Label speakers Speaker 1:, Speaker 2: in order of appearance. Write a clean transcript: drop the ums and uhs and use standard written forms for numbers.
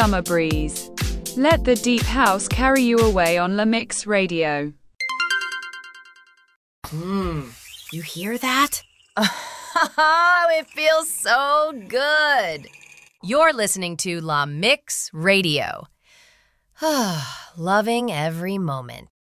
Speaker 1: summer breeze. Let the deep house carry you away on La Mix Radio.
Speaker 2: You hear that? It feels so good. You're listening to La Mix Radio. Loving every moment.